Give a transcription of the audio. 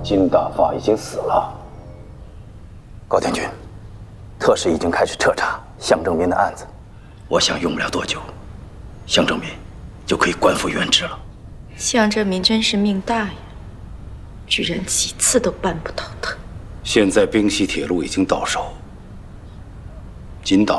金大发已经死了。高将军，特使已经开始彻查向正民的案子，我想用不了多久，向正民就可以官复原职了。 向正民真是命大呀，居然几次都办不到他。 现在冰西铁路已经到手，金大